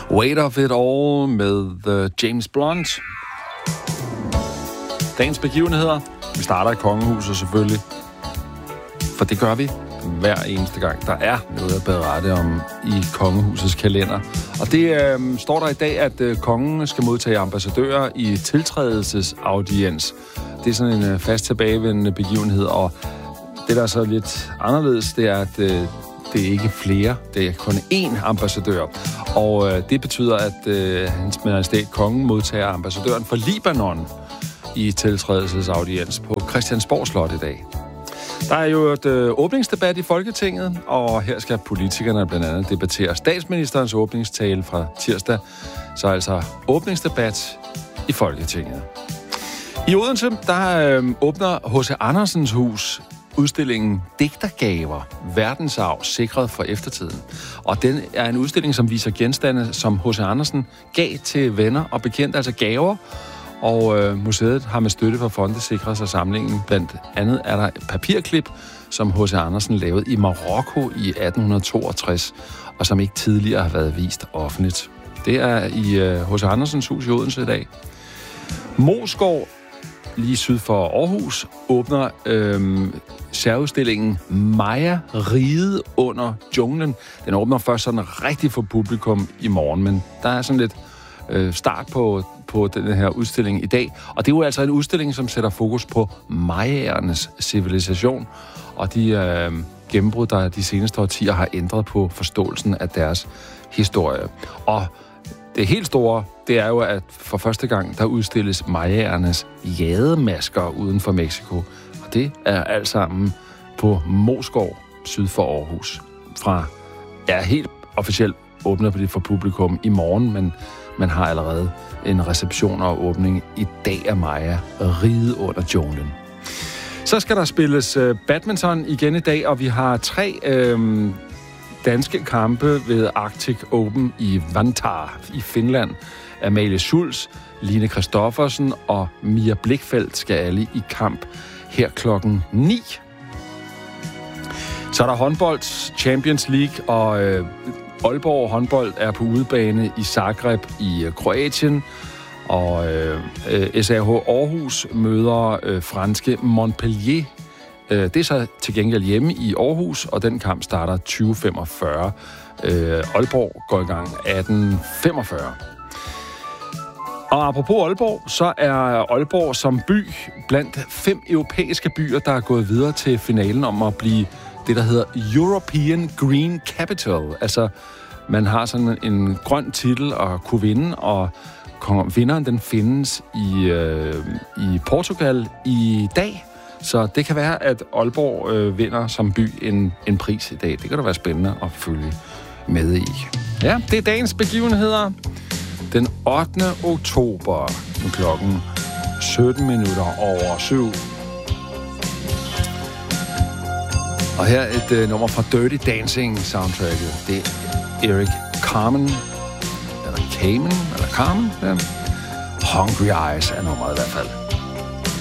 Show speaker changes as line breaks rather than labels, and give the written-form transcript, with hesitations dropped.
Weight of It All med James Blunt. Dagens begivenheder. Vi starter i kongehuset selvfølgelig. For det gør vi hver eneste gang. Der er noget at berette om i kongehusets kalender. Og det står der i dag, at kongen skal modtage ambassadører i tiltrædelsesaudiens. Det er sådan en fast tilbagevendende begivenhed, og det, der er så lidt anderledes, det er, at det er ikke flere. Det er kun én ambassadør. Og det betyder, at hans majestæt kongen modtager ambassadøren for Libanon i tiltrædelsesaudiens på Christiansborg Slot i dag. Der er jo et åbningsdebat i Folketinget, og her skal politikerne blandt andet debattere statsministerens åbningstale fra tirsdag. Så altså åbningsdebat i Folketinget. I Odense, der åbner H.C. Andersens Hus udstillingen Digtergaver, verdensarv sikret for eftertiden. Og den er en udstilling, som viser genstande, som H.C. Andersen gav til venner og bekendte, altså gaver. Og museet har med støtte fra fonde sikret sig samlingen. Blandt andet er der et papirklip, som H.C. Andersen lavede i Marokko i 1862, og som ikke tidligere har været vist offentligt. Det er i H.C. Andersens Hus i Odense i dag. Moskov, lige syd for Aarhus, åbner særudstillingen Maya, riget under junglen. Den åbner først sådan rigtig for publikum i morgen, men der er sådan lidt start på den her udstilling i dag. Og det er jo altså en udstilling, som sætter fokus på mayaernes civilisation, og de gennembrud, der de seneste årtier har ændret på forståelsen af deres historie. Og det helt store, det er jo, at for første gang, der udstilles mayaernes jademasker uden for Mexico. Og det er alt sammen på Moskov, syd for Aarhus. Fra helt officielt åbnet på det for publikum i morgen, men man har allerede en reception og åbning i dag af Maya, riget under junglen. Så skal der spilles badminton igen i dag, og vi har 3 danske kampe ved Arctic Open i Vantaa i Finland. Amalie Schulz, Line Kristoffersen og Mia Blichfeldt skal alle i kamp her klokken 9. Så er der håndbold, Champions League, og Aalborg håndbold er på udebane i Zagreb i Kroatien, og SRH Aarhus møder franske Montpellier. Det er så til gengæld hjemme i Aarhus, og den kamp starter 20:45. Aalborg går i gang 18:45. Og apropos Aalborg, så er Aalborg som by blandt 5 europæiske byer, der er gået videre til finalen om at blive det, der hedder European Green Capital. Altså, man har sådan en grøn titel at kunne vinde, og vinderen den findes i Portugal i dag. Så det kan være, at Aalborg vinder som by en pris i dag. Det kan da være spændende at følge med i. Ja, det er dagens begivenheder. Den 8. oktober klokken 7:17. Og her et nummer fra Dirty Dancing soundtracket. Det er Eric Carmen. Eller Carmen? Ja. Hungry Eyes er nummeret i hvert fald.